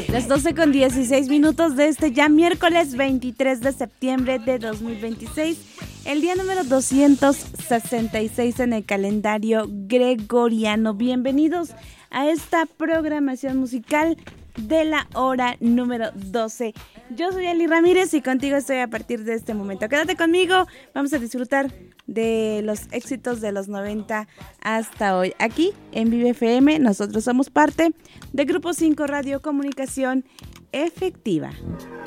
Las 12:16 de este ya miércoles 23 de septiembre de 2026, el día número 266 en el calendario gregoriano. Bienvenidos a esta programación musical de la hora número 12. Yo soy Eli Ramírez y contigo estoy a partir de este momento. Quédate conmigo, vamos a disfrutar de los éxitos de los 90 hasta hoy. Aquí en Vive FM, nosotros somos parte de Grupo 5 Radio Comunicación Efectiva.